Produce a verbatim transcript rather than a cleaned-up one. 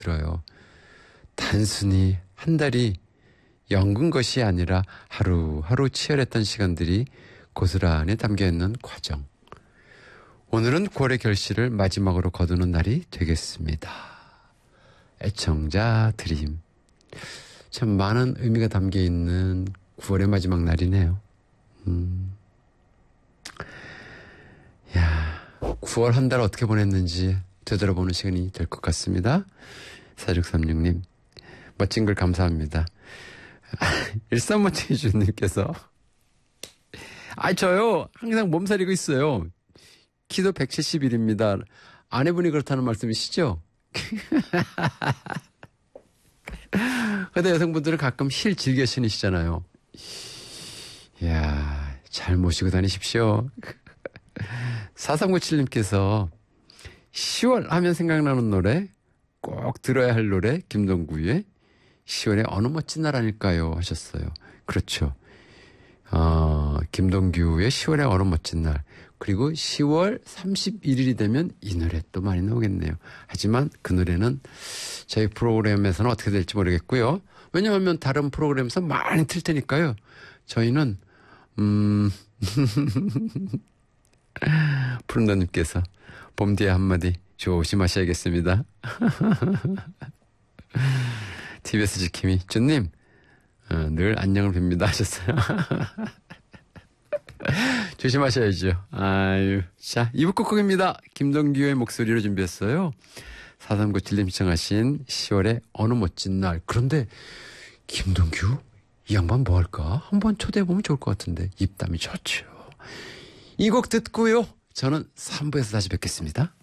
들어요. 단순히 한 달이 연근 것이 아니라 하루하루 치열했던 시간들이 고스란히 담겨있는 과정. 오늘은 구월의 결실을 마지막으로 거두는 날이 되겠습니다. 애청자 드림. 참 많은 의미가 담겨있는 구월의 마지막 날이네요. 음. 야, 구월 한 달 어떻게 보냈는지 되돌아보는 시간이 될 것 같습니다. 사육삼육 님 멋진 글 감사합니다. 일삼오칠 주님께서 아 저요 항상 몸살이고 있어요. 키도 백칠십일입니다. 아내분이 그렇다는 말씀이시죠? 근데 여성분들은 가끔 힐 즐겨 신으시잖아요. 이야, 잘 모시고 다니십시오. 사삼구칠 님께서 시월 하면 생각나는 노래, 꼭 들어야 할 노래, 김동구의 시월의 어느 멋진 날 아닐까요? 하셨어요. 그렇죠. 어, 김동규의 시월의 어느 멋진 날. 그리고 시월 삼십일일이 되면 이 노래 또 많이 나오겠네요. 하지만 그 노래는 저희 프로그램에서는 어떻게 될지 모르겠고요. 왜냐하면 다른 프로그램에서 많이 틀 테니까요. 저희는 음 푸른다님께서 봄 뒤에 한마디 조심하셔야겠습니다. 티비에스 지킴이 주님 어, 늘 안녕을 빕니다 하셨어요. 조심하셔야죠. 아유, 자 이 부 끝곡입니다. 김동규의 목소리로 준비했어요. 사삼구칠 님 시청하신 시월의 어느 멋진 날. 그런데 김동규? 이 양반 뭐 할까? 한번 초대해보면 좋을 것 같은데. 입담이 좋죠. 이 곡 듣고요. 저는 삼 부에서 다시 뵙겠습니다.